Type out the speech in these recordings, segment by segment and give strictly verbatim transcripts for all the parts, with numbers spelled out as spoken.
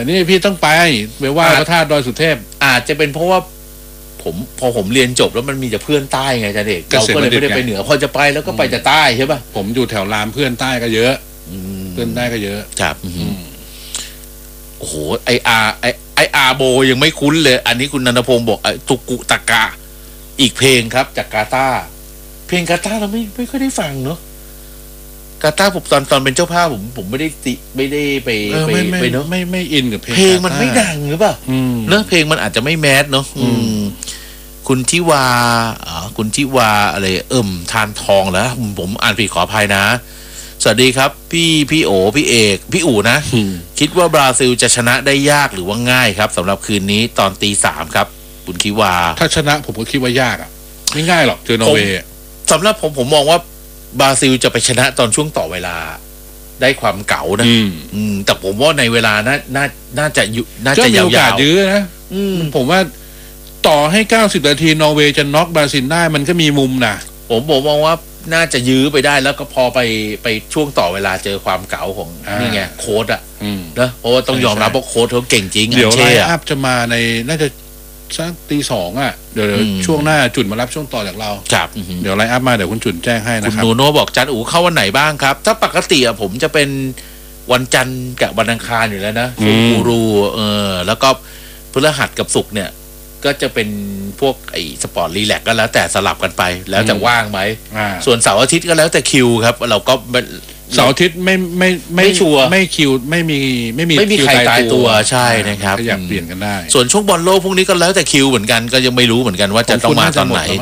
นี่พี่ต้องไปไปไหว้พระธาตุดอยสุเทพอาจจะเป็นเพราะว่าผมพอผมเรียนจบแล้วมันมีแต่เพื่อนใต้ไงอาจารย์เอกเราก็เลยไม่ได้ไปเหนือพอจะไปแล้วก็ไปแต่ใต้ใช่ป่ะผมอยู่แถวรามเพื่อนใต้ก็เยอะเพื่อนใต้ก็เยอะครับโอ้โหไออาไอไออาโบยังไม่คุ้นเลยอันนี้คุณนันทพงศ์บอกไอตุกุตะกะอีกเพลงครับจากกาตาร์เพลงกาตาร์เราไม่ไม่ค่อยได้ฟังเนาะกาตาร์ผมตอนตอนเป็นเจ้าภาพผมผมไม่ได้ติไม่ได้ไปไปไปเนาะไม่ไม่อินกับเพลงเพลงมันไม่ดังหรือเปล่าเนอะเพลงมันอาจจะไม่แมสเนาะคุณทิวาอ๋อคุณทิวาอะไรเอิ่มทานทองแล้วผมอ่านผิดขออภัยนะสวัสดีครับพี่พี่โอพี่เอกพี่อู๋นะคิดว่าบราซิลจะชนะได้ยากหรือว่าง่ายครับสำหรับคืนนี้ตอนตีสามครับคุณทิวาถ้าชนะผมก็คิดว่ายากอ่ะไม่ง่ายหรอกเจอนอร์เวย์สำหรับผมผมมองว่าบราซิลจะไปชนะตอนช่วงต่อเวลาได้ความเก๋านะอืมแต่ผมว่าในเวลาน่าน่าน่าจะยุน่าจะยาวๆยื้อนะผมว่าต่อให้เก้าสิบนาทีนอร์เวย์จะน็อกบราซิลได้มันก็มีมุมนะผมผมมองว่าน่าจะยื้อไปได้แล้วก็พอไปไปช่วงต่อเวลาเจอความเก๋าของนี่ไงโค้ดอ่ะนะเพราะว่าต้องยอมรับว่าโค้ดเขาเก่งจริงเดี๋ยวไลน์อัพจะมาในน่าจะสักตีสองอ่ะเดี๋ยวช่วงหน้าจุดมารับช่วงต่อจากเราครับเดี๋ยวไลน์อัพมาเดี๋ยวคุณจุดแจ้งให้นะครับคุณนูโน่บอกจันอู๋เข้าวันไหนบ้างครับถ้าปกติอ่ะผมจะเป็นวันจันทร์กับวันอังคารอยู่แล้วนะกูรูเออแล้วก็พฤหัสกับศุกร์เนี่ยก็จะเป็นพวกไอ้สปอร์ตรีแลกก็แล้วแต่สลับกันไปแล้วจะว่างไหมส่วนเสาร์อาทิตย์ก็แล้วแต่คิวครับเราก็เสาร์อาทิตย์ไม่ไม่ไม่ชัวร์ไม่คิวไม่มีไม่มีไม่มีใครตายตัวใช่นะครับอยากเปลี่ยนกันได้ส่วนช่วงบอลโลกพวกนี้ก็แล้วแต่คิวเหมือนกันก็ยังไม่รู้เหมือนกันว่าจะต้องมาตอนไหน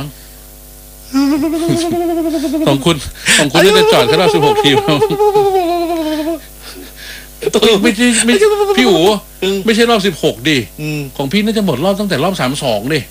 ของคุณของคุณจะจอดแค่รอบสิบหกทีมไม่ใช่ไม่พี่อู๋ไม่ใช่รอบสิบหกดิของพี่น่าจะหมดรอบตั้งแต่รอบสามสองดิ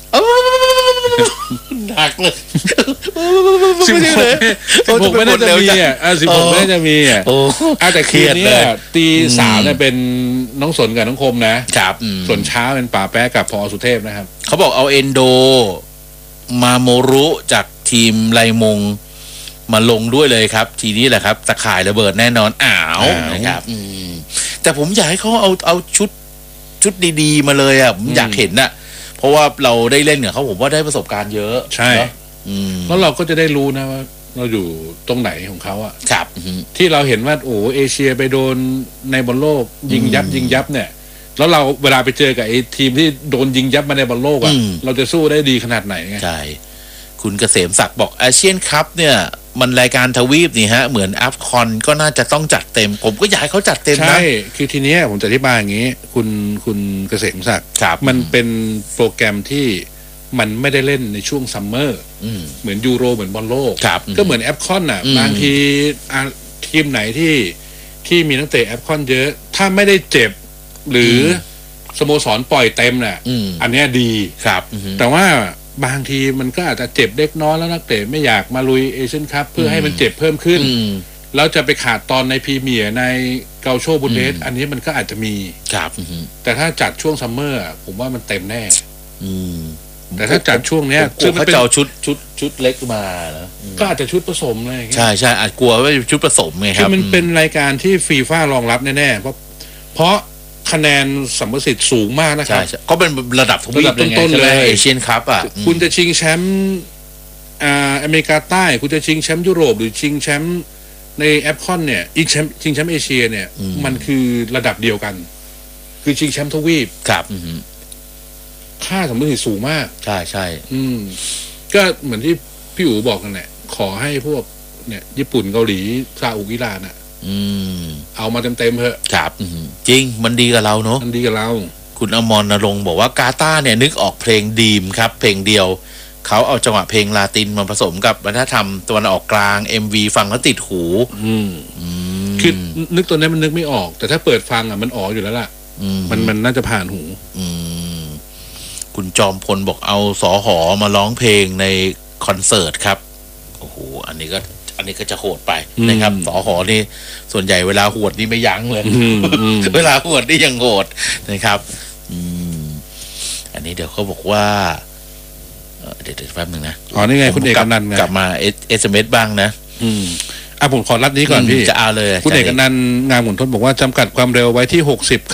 หนักเลยสิบหกสิบหกไม่น่าจะมีอ่ะสิบหกไม่น่าจะมีอ่ะแต่คืนนี้ตีสามเนี่ยเป็นน้องสนกับน้องคมนะครับส่วนเช้าเป็นป่าแป๊ะกับพอสุเทพนะครับเขาบอกเอาเอนโดมาโมรุจากทีมไลมงมาลงด้วยเลยครับทีนี้แหละครับตะข่ายระเบิดแน่นอนอ้าวนะครับแต่ผมอยากให้เขาเอาเอาชุดชุดดีๆมาเลยอ่ะผมอยากเห็นน่ะเพราะว่าเราได้เล่นกับเขาผมว่าได้ประสบการณ์เยอะใช่แล้วเราก็จะได้รู้นะว่าเราอยู่ตรงไหนของเขาอ่ะครับที่เราเห็นว่าโอ้เอเชียไปโดนในบอลโลกยิงยับยิงยับเนี่ยแล้วเราเวลาไปเจอกับไอ้ทีมที่โดนยิงยับมาในบอลโลกอ่ะเราจะสู้ได้ดีขนาดไหนไงใช่คุณเกษมศักดิ์บอกอาเซียนคัพเนี่ยมันรายการทวีปนี่ฮะเหมือนอัฟคอนก็น่าจะต้องจัดเต็มผมก็อยากให้เขาจัดเต็มนะใช่คือทีนี้ผมจะอธิบายอย่างนี้คุณคุณเกษมศักดิ์มันเป็นโปรแกรมที่มันไม่ได้เล่นในช่วงซัมเมอร์เหมือนยูโรเหมือนบอลโลกก็เหมือนแอฟคอนอ่ะบางทีทีมไหนที่ที่มีนักเตะแอฟคอนเยอะถ้าไม่ได้เจ็บหรือสโมสรปล่อยเต็มน่ะอันนี้ดีครับแต่ว่าบางทีมันก็อาจจะเจ็บเล็กน้อยแล้วนักเตะไม่อยากมาลุยเอเชียนคัพเพื่อให้มันเจ็บเพิ่มขึ้นแล้วจะไปขาดตอนในพรีเมียร์ในเกาโชบุนเดสอันนี้มันก็อาจจะมีครับแต่ถ้าจัดช่วงซัมเมอร์ผมว่ามันเต็มแน่แต่ถ้าจัดช่วงเนี้ยซึ่งมันเป็นชุดชุดชุดเล็กมาแล้วก็อาจจะชุดผสมอะไรอย่างเงี้ยใช่ใช่อาจกลัวว่าชุดผสมไงครับคือมันเป็นรายการที่ฟีฟ่ารองรับแน่ๆเพราะเพราะคะแนนสัมประสิทธิ์สูงมากนะครับก็เป็นระดับระดับต้นๆเลยเอเชียนคัพอ่ะคุณจะชิงแชมป์อ่าอเมริกาใต้คุณจะชิงแชมป์ยุโรปหรือชิงแชมป์ในแอฟคอนเนี่ยอีกแชมป์ชิงแชมป์เอเชียเนี่ยมันคือระดับเดียวกันคือชิงแชมป์ทวีปครับค่าสัมประสิทธิ์สูงมากใช่ใช่อืมก็เหมือนที่พี่อู๋บอกกันแหละขอให้พวกเนี่ยญี่ปุ่นเกาหลีซาอุอิหร่านอ่ะอืมเอามาเต็มๆเถอะครับจริงมันดีกับเราเนาะมันดีกับเราคุณอมรณรงค์บอกว่ากาตาร์เนี่ยนึกออกเพลงดีมครับเพลงเดียวเขาเอาจังหวะเพลงลาตินมาผสมกับวัฒนธรรมตะวันออกกลาง เอ็ม วี ฟังแล้วติดหูอืมคือนึกตัวนี้มันนึกไม่ออกแต่ถ้าเปิดฟังอ่ะมันออกอยู่แล้วล่ะมันมันน่าจะผ่านหูอืมคุณจอมพลบอกเอาสอหอมาร้องเพลงในคอนเสิร์ตครับโอ้โหอันนี้ก็อันนี้ก็จะโหดไปนะครับสอหอนี่ส่วนใหญ่เวลาหวดนี่ไม่ยั้งเลยเวลาหวดนี่ยังโหดนะครับอันนี้เดี๋ยวเขาบอกว่าเดี๋ยวแป๊บนึงนะอ๋อนี่ไงคุณเอกนันท์กลับมาเอสเอ็มเอสบ้างนะอืมอ่ะผมขอรับนี้ก่อนพี่จะเอาเลยคุณเอกนันท์งามหมุนทนบอกว่าจำกัดความเร็วไว้ที่หกสิบครับ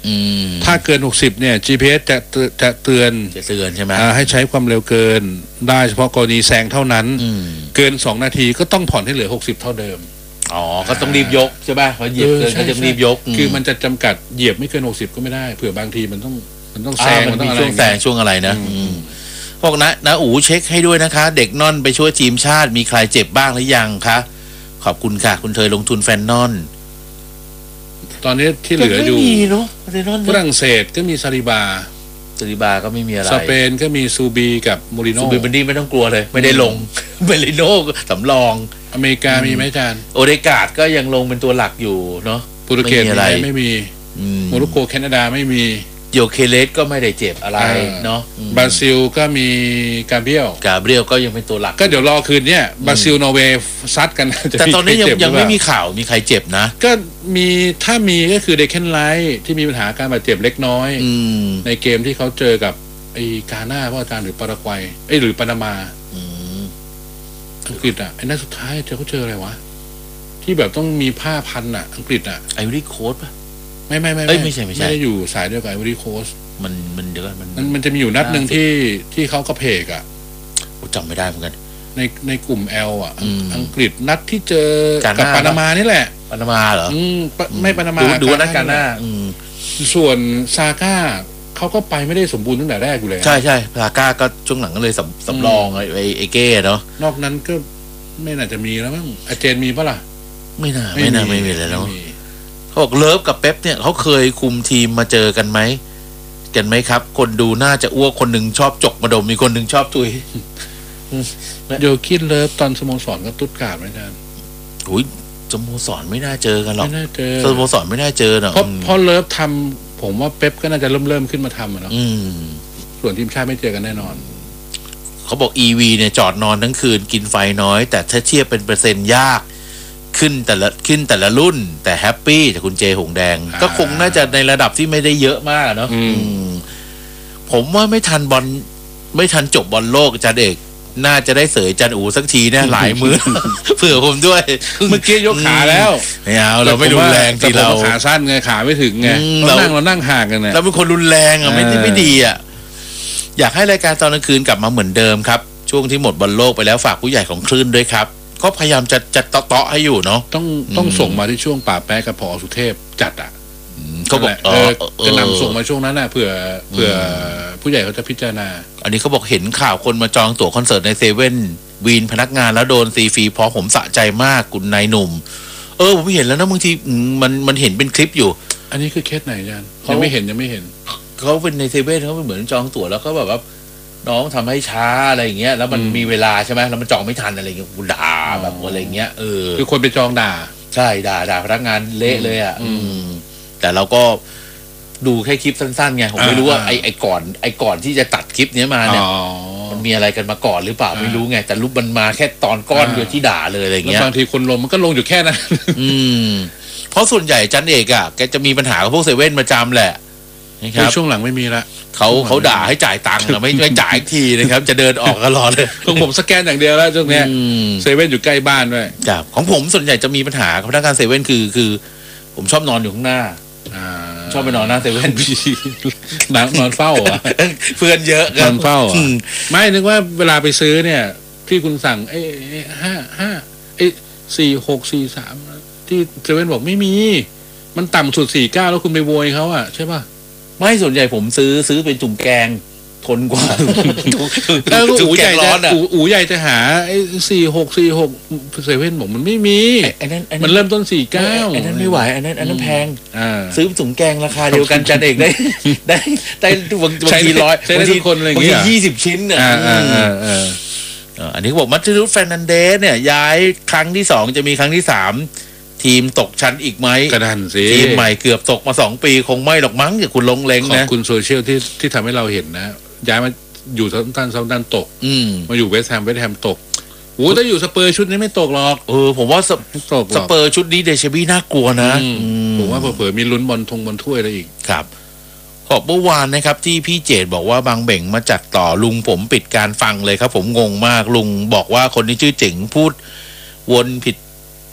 ถ้าเกินหกสิบเนี่ย จี พี เอส จะจะเตือนจะเตือนใช่ไหมให้ใช้ความเร็วเกินได้เฉพาะกรณีแซงเท่านั้นเกินสองนาทีก็ต้องผ่อนให้เหลือหกสิบเท่าเดิมอ๋อก็ต้องรีบยกใช่ป่ะเขาเหยียบเกินเขาจะรีบยกคือมันจะจำกัดเหยียบไม่เกินหกสิบก็ไม่ได้เผื่อบางทีมันต้องมันต้องแซงมันต้องช่วงแซงช่วงอะไรนะพวกนะนะอู๋เช็คให้ด้วยนะคะเด็กนอนไปช่วยทีมชาติมีใครเจ็บบ้างหรือยังคะขอบคุณค่ะคุณเธอลงทุนแฟนนอนตอนนี้ที่เหลืออยู่ฝรั่งเศสก็มีซาริบาซาริบาก็ไม่มีอะไรสเปนก็มีซูบีกับโมริโน่ซูบีบันดี้ไม่ต้องกลัวเลยไม่ได้ลงเบลิโน่สำรองอเมริกามีไหมอาจารย์โอเดกาดก็ยังลงเป็นตัวหลักอยู่เนาะโปรตุเกสอะไรไม่มีโมร็อกโกแคนาดาไม่มีโยเคเลสก็ไม่ได้เจ็บอะไรเนาะบราซิลก็มีกาเบรียลกาเบรียลก็ยังเป็นตัวหลักก็เดี๋ยวรอคืนเนี้ยบราซิลนอร์เวย์ซัดกันแต่ตอนนี้ยังยังไม่มีข่าวมีใครเจ็บนะก็มีถ้ามีก็คือเดคเคนไลท์ที่มีปัญหาการบาดเจ็บเล็กน้อยในเกมที่เขาเจอกับไอ้กาหน้าว่าอาจารย์หรือปารากวัยไอ้หรือปานามาอังกฤษอ่ะไอ้นัดสุดท้ายเจอเขาเจออะไรวะที่แบบต้องมีผ้าพันอ่ะอังกฤษอ่ะไอวอรี่โค้ดป่ะไม่ไม่ไม่ไม่ใช่ไม่ใช่ไม่ได้อยู่สายเดียวกับไอวอรี่โค้ดมันมันเดี๋ยวมันมันมันจะมีอยู่นัดหนึ่งที่ที่เขากระเพกอ่ะจำไม่ได้เหมือนกันในในกลุ่ม L อ่ะอังกฤษนัดที่เจอกับปานามานี่แหละปานามาเหรอไม่ปานามาดูนัดกันหน้าส่วนซาก้าเขาก็ไปไม่ได้สมบูรณ์ตั้งแต่แรกอยู่เลยใช่ใช่ซาก้าก็ช่วงหลังก็เลยสำรองไอ้ไอ้เก้เนาะนอกนั้นก็ไม่น่าจะมีแล้วมั้งอาเจนมีปะล่ะไม่น่าไม่น่าไม่มีเลยแล้วเขาบอกเลิฟกับเป๊ปเนี่ยเขาเคยคุมทีมมาเจอกันไหมกันไหมครับคนดูน่าจะอ้วกคนหนึ่งชอบจกมาดมมีคนหนึ่งชอบตุยโยคิดเลิฟตอนสโมสรก็ตุ๊ดกาดไหมท่านอุ้ยสโมสรไม่น่าเจอกันหรอกไม่น่าเจอสโมสรไม่น่าเจอเนาะเพราะเพราะเลิฟทำผมว่าเป๊ปก็น่าจะเริ่มเริ่มขึ้นมาทำเนาะส่วนทีมชาติไม่เจอกันแน่นอนเขาบอก อี วี เนี่ยจอดนอนทั้งคืนกินไฟน้อยแต่ถ้าเทียบเป็นเปอร์เซ็นต์ยากขึ้นแต่ละขึ้นแต่ละรุ่นแต่แฮปปี้จากคุณเจหงแดงก็คงน่าจะในระดับที่ไม่ได้เยอะมากเนาะผมว่าไม่ทันบอลไม่ทันจบบอลโลกอาจารย์เอกน่าจะได้เสยจันอูสักทีเนี่ยหลายมือเผื่อผมด้วยเมื่อกี้ยกขาแล้วไม่เอาเราไม่รุนแรงที่เราขาสั้นไงขาไม่ถึงไงเรานั่งเรานั่งห่างกันไงเราเป็นคนรุนแรงอ่ะไม่ไม่ดีอ่ะอยากให้รายการตอนกลางคืนกลับมาเหมือนเดิมครับช่วงที่หมดบอลโลกไปแล้วฝากผู้ใหญ่ของคลื่นด้วยครับก็พยายามจะจะเตาะให้อยู่เนาะต้องต้องส่งมาที่ช่วงป่าแป๊ะกับพอสุเทพจัดอ่ะเขาบอกเออจะนำส่งมาช่วงนั้นน่ะเผื่อเผื่อผู้ใหญ่เขาจะพิจารณาอันนี้เขาบอกเห็นข่าวคนมาจองตั๋วคอนเสิร์ตในเซเว่นวีนพนักงานแล้วโดนซีฟรีพอผมสะใจมากคุณนายหนุ่มเออผมเห็นแล้วนะบางทีมันมันเห็นเป็นคลิปอยู่อันนี้คือเคสไหนอาจารย์ยังไม่เห็นยังไม่เห็นเขาเป็นในเซเว่นเขาเหมือนจองตั๋วแล้วก็แบบว่าน้องทำให้ช้าอะไรอย่างเงี้ยแล้วมันมีเวลาใช่ไหมแล้วมันจองไม่ทันอะไรอย่างเงี้ยกูด่าแบบอะไรเงี้ยเออคือคนไปจองด่าใช่ด่าด่าพนักงานเละเลยอ่ะแต่เราก็ดูแค่คลิปสั้นๆไงผมไม่รู้ว่าไอ้ไอ้ก่อนไอ้ก่อนที่จะตัดคลิปนี้มาเนี่ยมันมีอะไรกันมาก่อนหรือเปล่าไม่รู้ไงแต่รูปมันมาแค่ตอนก้อนเดียวที่ด่าเลยอะไรเงี้ยบางทีคนลงมันก็ลงอยู่แค่นั้นอืมเพราะส่วนใหญ่จันเอกอ่ะแกจะมีปัญหากับพวกเซเว่นประจำแหละนะครับช่วงหลังไม่มีละเขาเขาด่าให้จ่ายตังค์ไม่ไม่จ่ายทีนะครับจะเดินออกตลอดเลยของผมสแกนอย่างเดียวแล้วช่วงนี้เซเว่นอยู่ใกล้บ้านด้วยครับของผมส่วนใหญ่จะมีปัญหากับพนักงานเซเว่นคือคือผมชอบนอนอยู่ข้างหน้าชอบไปนอนหน้าเซเว่นนอนนอนเฝ้าอ่ะเพื่อนเยอะนอนเฝ้าไม่นึกว่าเวลาไปซื้อเนี่ยที่คุณสั่งเอ้ห้าห้าเอ้สี่หกสี่สามที่เซเว่นบอกไม่มีมันต่ำสุดสี่เก้าแล้วคุณไปโวยเขาอ่ะใช่ป่ะไม่ส่วนใหญ่ผมซื้อซื้อเป็นจุ่มแกงทนกว่าแล้วอู๋ใหญ่จะอู๋ใหญ่จะหาไอ้สี่หกสี่หกเซเว่นบอกมันไม่มีไอ้นั่นมันเริ่มต้นสี่เก้าไอ้นั่นไม่ไหวไอ้นั่นไอ้นั่นแพงซื้อจุ่มแกงราคาเดียวกันจันเอกได้ได้ได้บางทีร้อยบางทีคนอะไรอย่างเงี้ยยี่สิบชิ้นอ่ะอันนี้บอกมัตติรุสแฟร์นันเดสเนี่ยย้ายครั้งที่สองจะมีครั้งที่สามทีมตกชั้นอีกไหมกระดันสิทีมใหม่เกือบตกมาสองปีคงไม่หรอกมั้งอย่าคุณลงเล้งนะขอบคุณโซเชียลที่ที่ทำให้เราเห็นนะย้ายมาอยู่ซัมตันซัมตันตกมาอยู่เวสต์แฮมเวสต์แฮมตกโอ้ถ้าอยู่สเปอร์ชุดนี้ไม่ตกหรอกเออผมว่าสเปอร์ชุดนี้เดชบี้น่ากลัวนะผมว่าเผลอๆมีลุ้นบอลทงบอลถ้วยอะไรอีกครับขอบเมื่อวานนะครับที่พี่เจตบอกว่าบางเบ่งมาจัดต่อลุงผมปิดการฟังเลยครับผมงงมากลุงบอกว่าคนที่ชื่อเจ๋งพูดวนผิด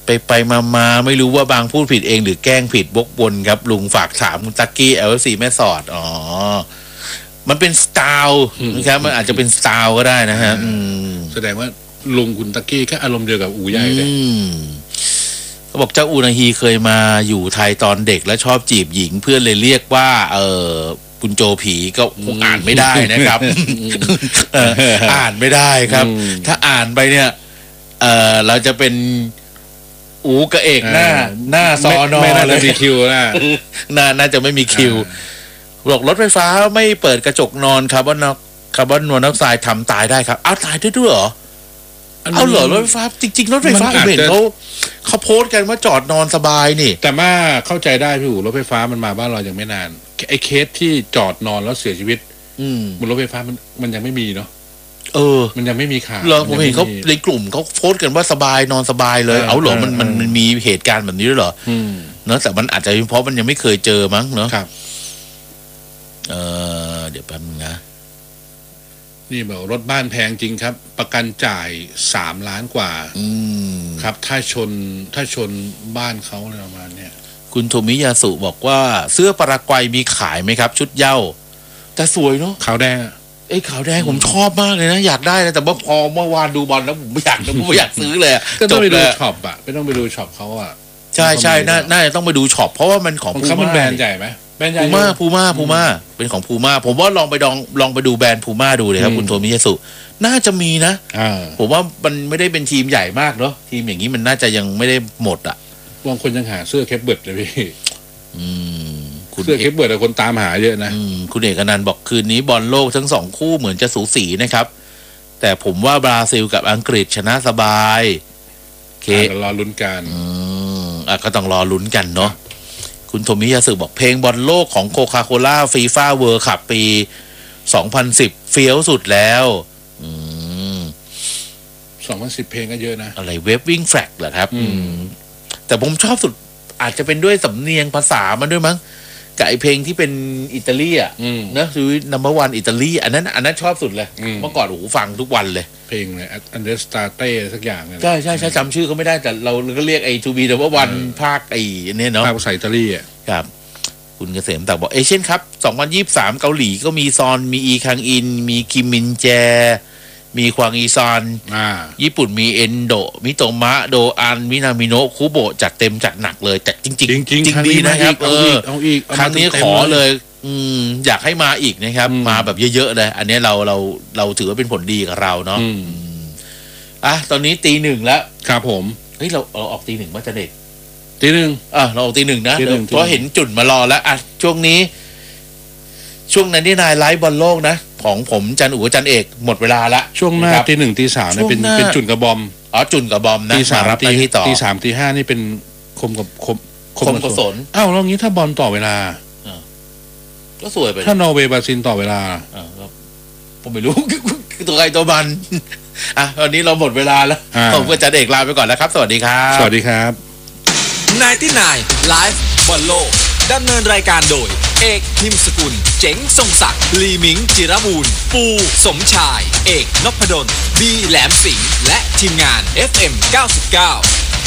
ไปไปมามาไม่รู้ว่าบางพูดผิดเองหรือแกล้งผิดบกบนครับลุงฝากถามคุณตักกี้ แอล เอฟ ซี แม่สอดอ๋อมันเป็นสไตล์นะครับมันอาจจะเป็นสไตล์ก็ได้นะฮะแสดงว่าลุงคุณตักกี้ก็อารมณ์เดียวกับอูใหญ่เลยเขาบอกเจ้าอูนาฮีเคยมาอยู่ไทยตอนเด็กและชอบจีบหญิงเพื่อนเลยเรียกว่าเออคุณโจผีก็คงอ่านไม่ได้นะครับอ่านไม่ได้ครับถ้าอ่านไปเนี่ยเออเราจะเป็นอูกระเอกหน้าหน้าซอนอไม่น่าจะมีคิวนะน่าน่าจะไม่มีคิวบอกรถไฟฟ้าไม่เปิดกระจกนอนคาร์บอนคาร์บอนมอนอกไซด์ทำตายได้ครับเอาตายได้ด้วยเหรอเอาเหรอรถไฟฟ้าจริงๆรถไฟฟ้าเห็นเขาเขาโพสต์กันว่าจอดนอนสบายนี่แต่ว่าเข้าใจได้พี่อู๋รถไฟฟ้ามันมาบ้านเรายังไม่นานไอ้เคสที่จอดนอนแล้วเสียชีวิตบนรถไฟฟ้ามันมันยังไม่มีเนาะเออมันยังไม่มีข่าวเหรอผมเห็นเขาในกลุ่มเขาโพสต์กันว่าสบายนอนสบายเลยเอาเหรอมันมันมันมีเหตุการณ์แบบนี้ด้วยเหรอเนอะแต่มันอาจจะเพราะมันยังไม่เคยเจอมั้งเนอะครับเออเดี๋ยวแป๊บนึงนะนี่บอกรถบ้านแพงจริงครับประกันจ่ายสามล้านกว่าครับถ้าชนถ้าชนบ้านเขาอะไรประมาณเนี้ยคุณโทมิยาสุบอกว่าเสื้อปารากวัยมีขายไหมครับชุดเหย้าแต่สวยเนาะขาวแดงไอ้ขาวแดงผมชอบมากเลยนะอยากได้นะแต่ว่าพอเมื่อวานดูบอลแล้วผมไม่อยากผมไม่อยากซื้อเลยก็ต้องไปดูช็อปอ่ะไม่ต้องไปดูช็อปเขาอ่ะใช่ใช่น่าจะต้องไปดูช็อปเพราะว่ามันของเขามันแบรนด์ใหญ่ไหมพูม่าพูม่าพูม่าเป็นของพูม่าผมว่าลองไปลองลองไปดูแบรนด์พูม่าดูเลยครับคุณโทมิยาสุน่าจะมีนะผมว่ามันไม่ได้เป็นทีมใหญ่มากเนาะทีมอย่างนี้มันน่าจะยังไม่ได้หมดอ่ะบางคนยังหาเสื้อเคปเบิร์ดเลยพี่เสื้อเคปเบิร์ดแต่คนตามหาเยอะนะคุณเอกนันท์บอกคืนนี้บอลโลกทั้งสองคู่เหมือนจะสูสีนะครับแต่ผมว่าบราซิลกับอังกฤษชนะสบายเครอลุ้นกันอ่ะก็ต้องรอลุ้นกันเนาะคุณโทมิยาสึบอกเพลงบอลโลกของโคคาโคล่าฟีฟ่าเวิลด์คัพปีสองพันสิบเฟี้ยวสุดแล้วอืมสองพันสิบเพลงก็เยอะนะอะไรเว็บวิ่งแฟลกเหรอครับอืมแต่ผมชอบสุดอาจจะเป็นด้วยสำเนียงภาษามันด้วยมั้งกับไอเพลงที่เป็นอิตาลีอ่ะนะคือนัมเบอร์วันอิตาลีอันนั้นอันนั้นชอบสุดเลยเมื่อก่อนโอ้โหฟังทุกวันเลยเพลงเลยอันเดอร์สตาร์เต้สักอย่างเนี่ยใช่ใช่ใช่จำชื่อเขาไม่ได้แต่เราก็เรียกไอทูบีนัมเบอร์วันภาคไอเนี่ยเนาะภาคภาษาอิตาลีอ่ะครับคุณเกษมแต่บอกเอเชียนครับสองพันยี่สิบสามเกาหลีก็มีซอนมีอีคังอินมีคิมมินแจมีควางอีซอนญี่ปุ่นมีเอนโดมิโตมะโดอันมินามิโนะคุโบะจัดเต็มจัดหนักเลยแต่จริงจริงจริงดีนะครับเออครั้งนี้ขอเลยอืมอยากให้มาอีกนะครับมาแบบเยอะๆเลยอันนี้เราเราเราถือว่าเป็นผลดีกับเราเนาะอ่ะตอนนี้ตีหนึ่งแล้วครับผมเฮ้ยเราเราออกตีหนึ่งว่าจะเด็กตีหนึ่งอ่ะเราออกตีหนึ่งนะเพราะเห็นจุดมารอแล้วอ่ะช่วงนี้ช่วงนั้นที่นายไลฟ์บอลโลกนะของผมจันอู๋จันเอกหมดเวลาละช่วงหน้าตีหนึ่งตีสามเนี่ยเป็นเป็นจุนกระบอมอ๋อจุนกระบอมนะตีสามตีต่อตีสามตีห้านี่เป็นคมกับคมคมกสนอ้าวแล้วงี้ถ้าบอลต่อเวลาก็สวยไปถ้านอร์เวย์บราซิลต่อเวลาผมไม่รู้ตัวใครตัวมันอ่ะตอนนี้เราหมดเวลาแล้วผมกับจันเอกลาไปก่อนแล้วครับสวัสดีครับสวัสดีครับนายที่นายไลฟ์บอลโลกดำเนินรายการโดยเอกพิมพ์สกุลเจ๋งทรงศักดิ์ลีมิงจิรบูรณ์ปูสมชายเอกนพดลบีแหลมสิงห์และทีมงาน เอฟ เอ็ม เก้าสิบเก้า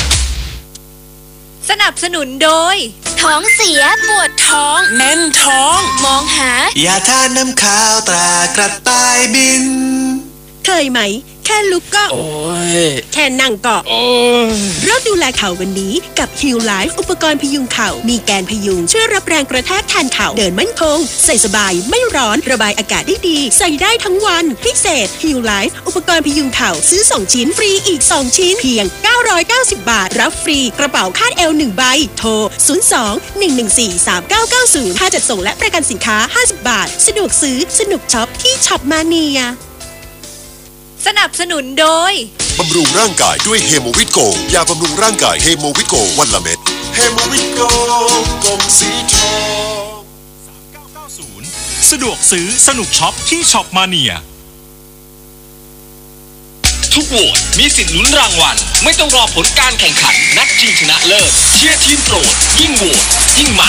สนับสนุนโดยท้องเสียปวดท้องแน่นท้องมองหายาทาน้ำขาวตรากระต่ายบินเคยไหมแค่ลุกก็โอ้ยแค่นั่งก็โอ้ยเริ่มดูแลเข่าวันนี้กับ Heal Life อุปกรณ์พยุงเข่ามีแกนพยุงช่วยรับแรงกระแทกแทนเข่าเดินมั่นคงใส่สบายไม่ร้อนระบายอากาศได้ดีใส่ได้ทั้งวันพิเศษ Heal Life อุปกรณ์พยุงเข่าซื้อสองชิ้นฟรีอีกสองชิ้นเพียงเก้าร้อยเก้าสิบบาทรับฟรีกระเป๋าคาดเอวหนึ่งใบโทรศูนย์ สอง หนึ่ง หนึ่ง สี่ สาม เก้า เก้า ศูนย์ค่าจัดส่งและประกันสินค้าห้าสิบบาทสะดวกซื้อสนุกช็อปที่ช็อปมาเนียสนับสนุนโดยบำรุงร่างกายด้วยเฮโมวิตโกยาบำรุงร่างกายเฮโมวิตโกวันละเม็ดเฮโมวิตโกกลมสีทองสามเก้าเก้าศูนย์สะดวกซื้อสนุกช็อปที่ช็อปมาเนียทุกโหวตมีสิทธิ์ลุ้นรางวัลไม่ต้องรอผลการแข่งขันนัดชิงชนะเลิศเชียร์ทีมโปรดยิ่งโหวตยิ่งมา